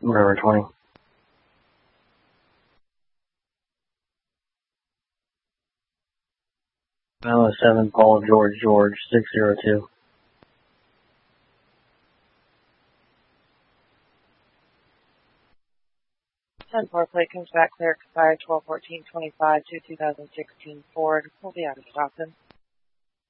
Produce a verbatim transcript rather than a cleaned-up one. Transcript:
River twenty. Milo seven, Paul George George, six zero two. ten four plate comes back clear, expired twelve fourteen twenty-five to two thousand sixteen Ford. Will be out of Stockton.